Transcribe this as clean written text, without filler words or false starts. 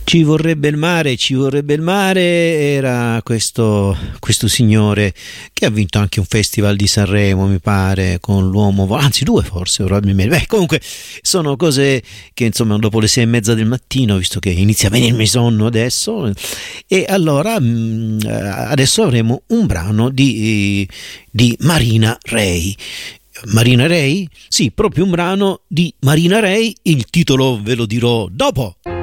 Ci vorrebbe il mare, era questo signore che ha vinto anche un festival di Sanremo, mi pare, con l'uomo, anzi due forse, probabilmente. Beh, comunque sono cose che insomma dopo le 6:30 del mattino, visto che inizia a venirmi sonno adesso, e allora adesso avremo un brano di Marina Ray. Marina Ray? Sì, proprio un brano di Marina Ray, il titolo ve lo dirò dopo.